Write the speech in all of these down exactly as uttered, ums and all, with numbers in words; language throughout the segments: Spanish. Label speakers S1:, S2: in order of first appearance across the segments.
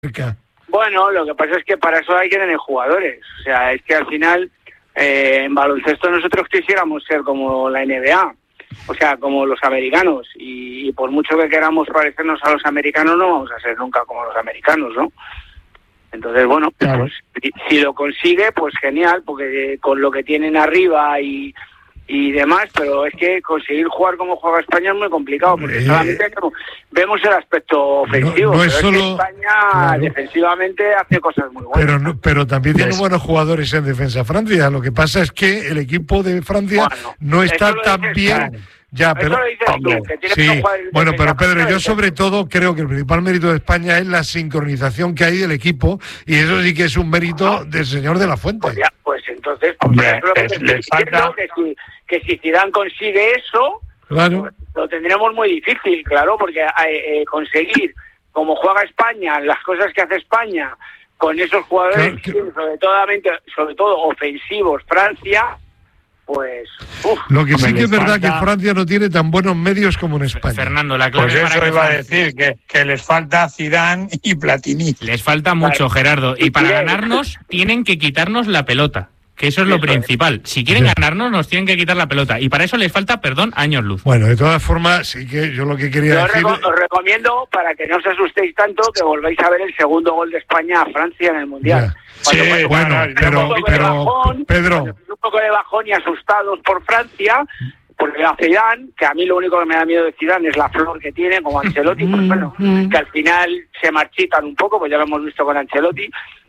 S1: Bueno, lo que pasa es que para eso hay que tener jugadores. O sea, es que al final, eh, en baloncesto nosotros quisiéramos ser como la N B A, o sea, como los americanos. Y, y por mucho que queramos parecernos a los americanos, no vamos a ser nunca como los americanos, ¿no? Entonces, bueno, claro. pues si, si lo consigue, pues genial, porque con lo que tienen arriba y... y demás, pero es que conseguir jugar como juega España es muy complicado, porque eh, solamente vemos el aspecto ofensivo,
S2: no, no es
S1: pero
S2: solo,
S1: es que España
S2: claro.
S1: defensivamente hace cosas muy buenas.
S2: Pero, no, pero también tiene buenos jugadores en defensa Francia, lo que pasa es que el equipo de Francia bueno, no está tan bien...
S1: Tú.
S2: Ya, pero
S1: tú, que
S2: sí, bueno, pero Pedro, yo sobre todo creo que el principal mérito de España es la sincronización que hay del equipo, y eso sí que es un mérito del señor de la Fuente.
S1: Pues, ya, pues entonces, pues,
S3: Hombre,
S1: por ejemplo,
S3: es,
S1: que,
S3: les falta...
S1: que si que si Zidane consigue eso,
S2: claro.
S1: pues, lo tendremos muy difícil, claro, porque eh, conseguir como juega España, las cosas que hace España con esos jugadores, claro, que... sobre todo sobre todo ofensivos, Francia. Pues, uf,
S2: lo que sí que es verdad
S3: falta...
S2: que Francia no tiene tan buenos medios como en España.
S4: Fernando, la clave
S3: pues eso
S4: para
S3: iba
S4: que...
S3: a decir, que, que les falta Zidane y Platini.
S4: Les falta mucho, claro. Gerardo. Y para ganarnos tienen que quitarnos la pelota, que eso es lo eso principal. Es. Si quieren sí. ganarnos, nos tienen que quitar la pelota. Y para eso les falta, perdón, años luz.
S2: Bueno, de todas formas, sí que yo lo que quería
S1: yo
S2: decir...
S1: Os, os recomiendo, para que no os asustéis tanto, que volváis a ver el segundo gol de España a Francia en el Mundial.
S2: Ya. Cuando,
S3: sí,
S2: cuando, bueno, pero, pero
S1: bajón,
S2: Pedro...
S1: un poco de bajón y asustados por Francia, porque a Zidane, que a mí lo único que me da miedo de Zidane es la flor que tiene, como Ancelotti, pues bueno, que al final se marchitan un poco, pues ya lo hemos visto con Ancelotti,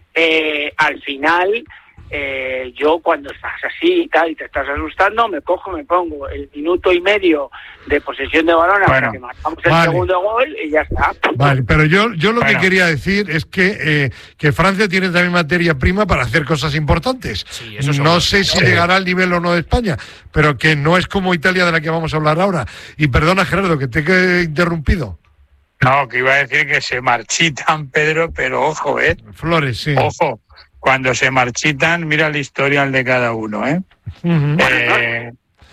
S1: eh, al final... Eh, yo cuando estás así y tal y te estás asustando, me cojo, me pongo el minuto y medio de posesión de balón hasta bueno, que marcamos el vale. segundo gol y ya está.
S2: Vale, pero yo yo lo bueno. que quería decir es que eh, que Francia tiene también materia prima para hacer cosas importantes.
S4: Sí, eso
S2: no sé si sí. llegará al nivel o no de España, pero que no es como Italia de la que vamos a hablar ahora. Y perdona, Gerardo, que te he interrumpido.
S3: No, que iba a decir que se marchitan, Pedro, pero ojo, ¿eh?
S2: Flores, sí.
S3: Ojo. Cuando se marchitan, mira el historial de cada uno, ¿eh? Uh-huh. eh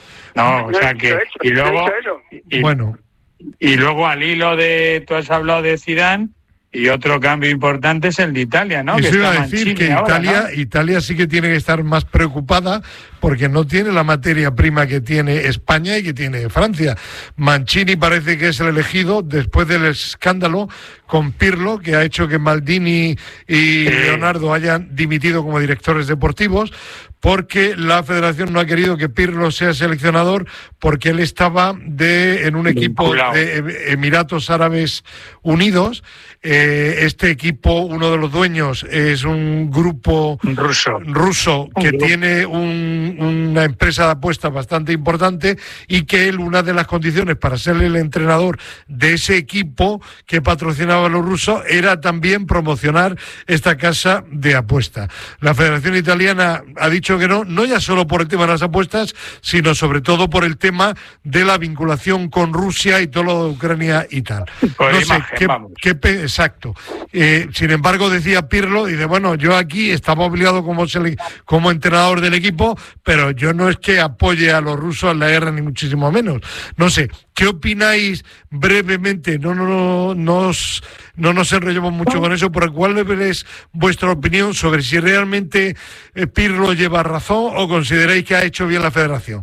S3: no, o sea que... Y luego, y,
S2: bueno.
S3: y luego al hilo de... Tú has hablado de Zidane, y otro cambio importante es el de Italia, ¿no?
S2: Eso
S3: que
S2: iba
S3: está
S2: a decir
S3: Mancini
S2: que
S3: ahora,
S2: Italia,
S3: ¿no?
S2: Italia sí que tiene que estar más preocupada porque no tiene la materia prima que tiene España y que tiene Francia. Mancini parece que es el elegido después del escándalo con Pirlo, que ha hecho que Maldini y sí. Leonardo hayan dimitido como directores deportivos, porque la federación no ha querido que Pirlo sea seleccionador porque él estaba de en un equipo de Emiratos Árabes Unidos. Eh, este equipo, uno de los dueños, es un grupo
S3: ruso,
S2: ruso que tiene un, una empresa de apuestas bastante importante, y que él, una de las condiciones para ser el entrenador de ese equipo que patrocinaba a los rusos era también promocionar esta casa de apuestas. La Federación Italiana ha dicho que no, no ya solo por el tema de las apuestas, sino sobre todo por el tema de la vinculación con Rusia y todo lo de Ucrania y tal.
S3: Por
S2: no
S3: imagen,
S2: sé, ¿qué, qué, exacto. Eh, sin embargo, decía Pirlo, dice, bueno, yo aquí estaba obligado como, como entrenador del equipo, pero yo no es que apoye a los rusos en la guerra, ni muchísimo menos. No sé, ¿qué opináis brevemente? No, no, no, nos, no nos enrollemos mucho con eso, pero ¿cuál es vuestra opinión sobre si realmente eh, Pirlo lleva razón o consideráis que ha hecho bien la federación?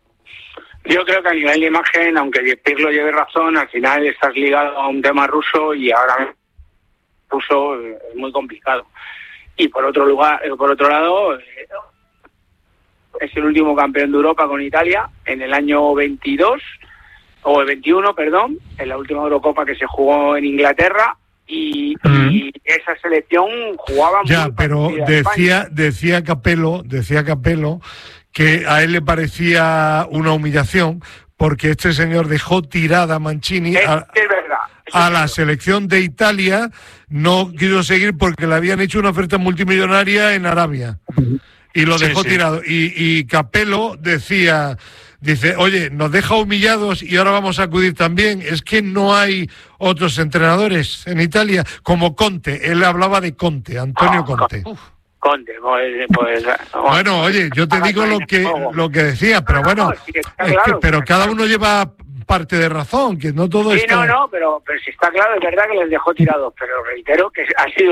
S1: Yo creo que a nivel de imagen, aunque Pirlo lleve razón, al final estás ligado a un tema ruso y ahora ruso es muy complicado. Y por otro lugar, por otro lado, es el último campeón de Europa con Italia en el año veintidós o veintiuno, perdón, en la última Eurocopa que se jugó en Inglaterra. Y, mm. y esa selección jugaba
S2: ya,
S1: muy
S2: pero decía decía Capello, decía Capello que a él le parecía una humillación porque este señor dejó tirada a Mancini
S1: es,
S2: a,
S1: es verdad,
S2: a la selección de Italia, no quiso seguir porque le habían hecho una oferta multimillonaria en Arabia y lo dejó sí, sí. tirado. Y, y Capello decía, dice, oye, nos deja humillados y ahora vamos a acudir también. Es que no hay otros entrenadores en Italia como Conte. Él hablaba de Conte, Antonio oh, Conte.
S1: Uf. Conte, pues, pues
S2: bueno, oye, yo te digo lo que lo que decía, pero bueno, es que, pero cada uno lleva parte de razón, que no todo
S1: sí,
S2: está...
S1: no, no, pero, pero si está claro, es verdad que les dejó tirados, pero reitero que ha sido